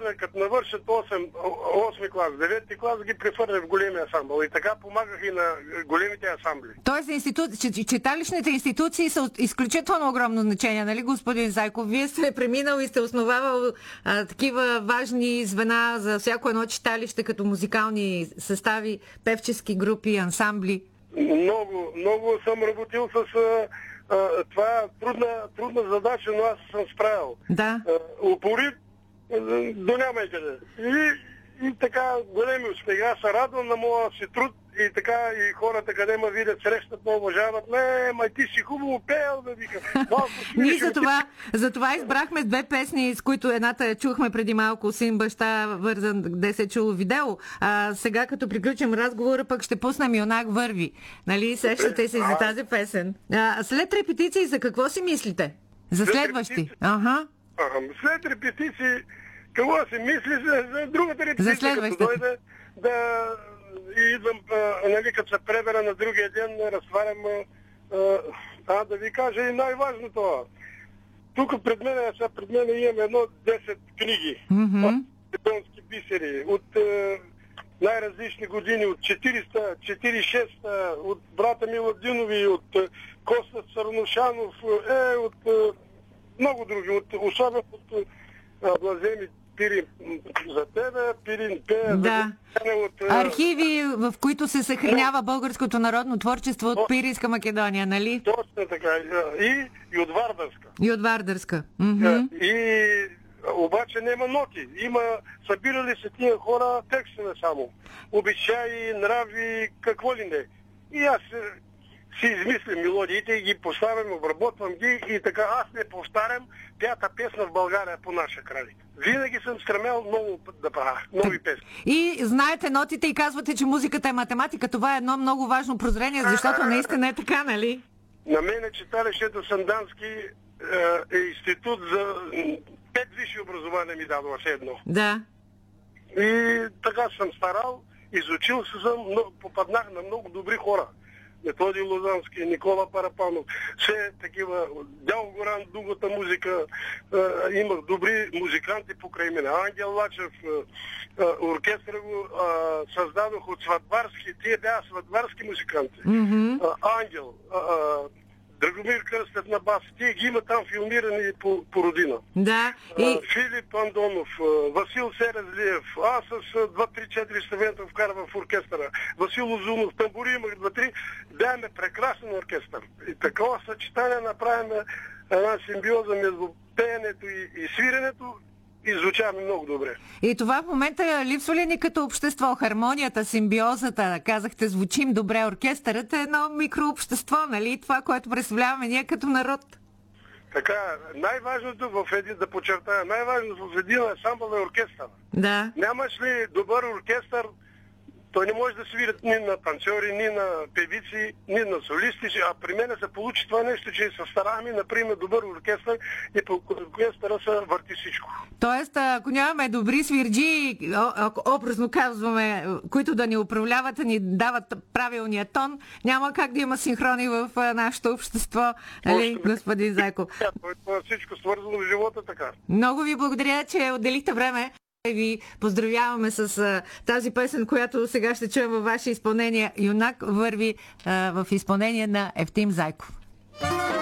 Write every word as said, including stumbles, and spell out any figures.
префърля, като навършат осми клас, девети клас, ги префърля в големия ансамбъл. И така помагах и на големите ансамбли. Тоест, институт... читалищните институции са от изключително огромно значение, нали, господин Зайков? Вие сте преминал и сте основавал а, такива важни звена за всяко едно читалище, като музикални състави, певчески групи, ансамбли. Много, много съм работил с... А, а, това е трудна, трудна задача, но аз съм справил. Да. А, упорит до няма и къде. И, и така големи успехи. Аз се радвам на моя си труд и така и хората, къде ме видят, срещат, ме уважават. Не, май ти си хубаво пеел, да вика. Ние за това, за това избрахме две песни, с които едната чухме преди малко, Син баща вързан, де се чуло видео. А сега, като приключим разговора, пък ще пуснем Юнак върви. Нали, сещате се за тази песен. А, след репетиции за какво си мислите? За следващи? Ага. След репетиции, какво си мисли за, за другата репетиция, за следващата. Като дойде да и идвам, а, нали, като се пребера на другия ден, разтварям, а, а, да ви кажа и най-важното. Тук пред мен, сега пред мен имам едно десет книги, mm-hmm. македонски бисери, от а, най-различни години, от четиристотин, четиридесет и шеста, от брата Миладинови, от а, Коста Сърнушанов, е, от а, много други, от, особено от а, Блаземи Пирин за тебе, Пирин пее да. за тебе. От, архиви, в които се съхранява българското народно творчество от Пиринска Македония, нали? Точно така. И, и от Вардарска. И от Вардарска. Mm-hmm. И обаче няма ноти. Има, събирали се тия хора текстове само. Обичаи, нрави, какво ли не. И аз си измислям мелодиите и ги поставям, обработвам ги и така аз не повтарям пята песна в България по наша крали. Винаги съм стремял много да правя нови песни. И знаете нотите и казвате, че музиката е математика. Това е едно много важно прозрение, защото наистина е така, нали? На мен читалището Сандански е, е институт за пет висши образования ми дадоха все едно. Да. И така съм старал, изучил се съм, попаднах на много добри хора. Методи Лозански, Никола Парапанов, все такива, Дял Горан, другата музика, е, имах добри музиканти покрай мене. Ангел Лачев, е, е, оркестъра го е, създадох от сватбарски, тия бяха сватбарски музиканти. Mm-hmm. Е, Ангел, е, е, Драгомир Кръстев на бас, тия ги има там филмирани по, по родина. Да. И... И... Филип Андонов, Васил Серезлиев, аз с два три четири инструмента вкарвам в оркестъра. Васил Озунов, тамбури имах два три, бяхме прекрасен оркестър. И такова съчетание направим една симбиоза между пеенето и, и свиренето и звучаваме много добре. И това в момента липсва ли ни като общество? Хармонията, симбиозата, казахте, звучим добре, оркестърът е едно микрообщество, нали? Това, което представляваме ние като народ. Така, най-важното в един, да подчертая, най-важното в един ансамбъл е оркестър. Да. Нямаш ли добър оркестър, той не може да свират ни на танцори, ни на певици, ни на солисти, а при мен се получи това нещо, че се стараме, например, добър оркестър и по оркестъра се върти всичко. Тоест, ако нямаме добри свирджи, образно казваме, които да ни управляват, ни дават правилния тон, няма как да има синхрони в нашето общество, нали, господин Зайков? Това е всичко свързано в живота така. Много ви благодаря, че отделихте време. Ви поздравяваме с а, тази песен, която сега ще чуем във ваше изпълнение. Юнак върви а, в изпълнение на Евтим Зайков.